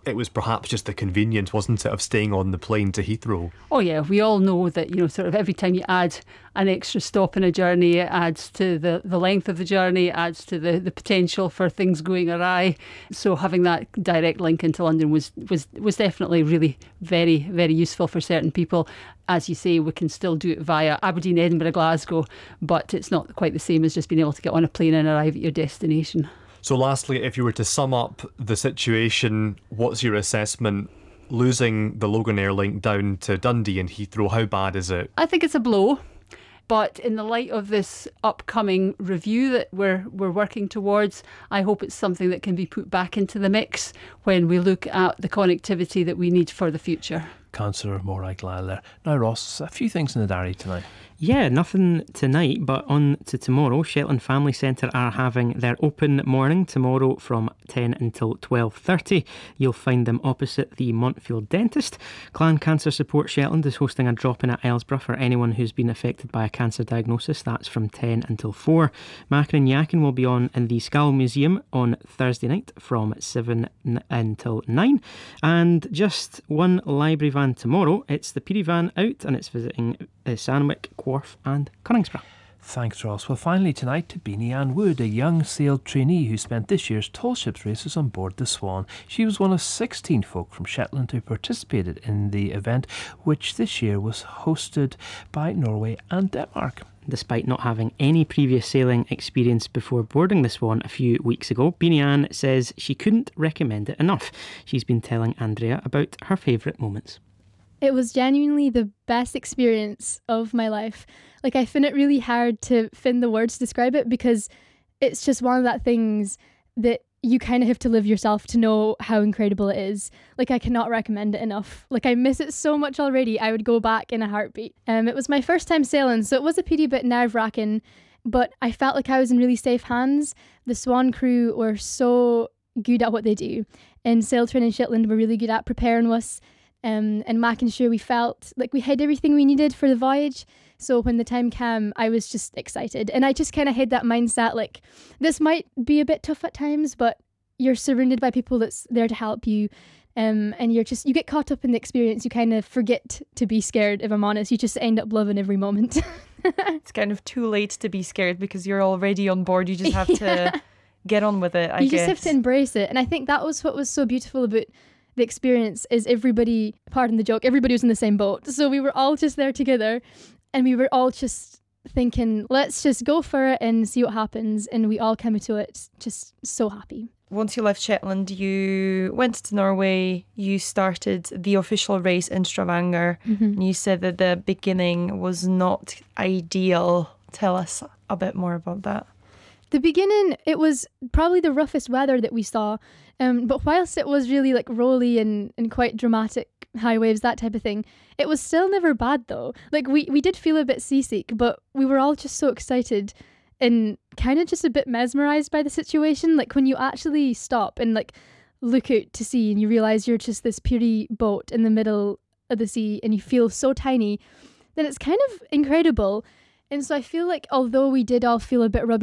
it was perhaps just the convenience, wasn't it, of staying on the plane to Heathrow? Oh yeah, we all know that, sort of every time you add an extra stop in a journey, it adds to the length of the journey, it adds to the potential for things going awry. So having that direct link into London was definitely really very, very useful for certain people. As you say, we can still do it via Aberdeen, Edinburgh, Glasgow, but it's not quite the same as just being able to get on a plane and arrive at your destination. So lastly, if you were to sum up the situation, what's your assessment? Losing the Loganair link down to Dundee and Heathrow, how bad is it? I think it's a blow. But in the light of this upcoming review that we're working towards, I hope it's something that can be put back into the mix when we look at the connectivity that we need for the future. Councillor Morag Lyle there. Now, Ross, a few things in the diary tonight. Yeah, nothing tonight, but on to tomorrow. Shetland Family Centre are having their open morning tomorrow from 10 until 12:30. You'll find them opposite the Montfield Dentist. Clan Cancer Support Shetland is hosting a drop-in at Aylesborough for anyone who's been affected by a cancer diagnosis. That's from 10 until 4. Mackin and Yakin will be on in the Scal Museum on Thursday night from 7 until 9. And just one library van tomorrow. It's the Peary van out and it's visiting Sandwick, Wharf and Coningsborough. Thanks, Ross. Well, finally tonight to Beanie Ann Wood, a young sail trainee who spent this year's tall ships races on board the Swan. She was one of 16 folk from Shetland who participated in the event, which this year was hosted by Norway and Denmark. Despite not having any previous sailing experience before boarding the Swan a few weeks ago, Beanie Ann says she couldn't recommend it enough. She's been telling Andrea about her favourite moments. It was genuinely the best experience of my life. Like, I find it really hard to find the words to describe it because it's just one of that things that you kind of have to live yourself to know how incredible it is. Like, I cannot recommend it enough. Like, I miss it so much already. I would go back in a heartbeat. It was my first time sailing, so it was a pretty bit nerve-wracking, but I felt like I was in really safe hands. The Swan crew were so good at what they do, and Sail Training Shetland were really good at preparing us and making sure we felt like we had everything we needed for the voyage. So when the time came, I was just excited. And I just kind of had that mindset, like, this might be a bit tough at times, but you're surrounded by people that's there to help you. And you get caught up in the experience. You kind of forget to be scared, if I'm honest. You just end up loving every moment. It's kind of too late to be scared because you're already on board. You just have to get on with it, I guess. You just have to embrace it. And I think that was what was so beautiful about the experience is everybody, pardon the joke, everybody was in the same boat. So we were all just there together and we were all just thinking, let's just go for it and see what happens. And we all came to it just so happy. Once you left Shetland, you went to Norway, you started the official race in Stavanger, and you said that the beginning was not ideal. Tell us a bit more about that. The beginning, it was probably the roughest weather that we saw, but whilst it was really like rolly and quite dramatic, high waves, that type of thing, it was still never bad though. Like we did feel a bit seasick, but we were all just so excited and kind of just a bit mesmerised by the situation. Like when you actually stop and like look out to sea and you realise you're just this puny boat in the middle of the sea and you feel so tiny, then it's kind of incredible. And so I feel like although we did all feel a bit rubbish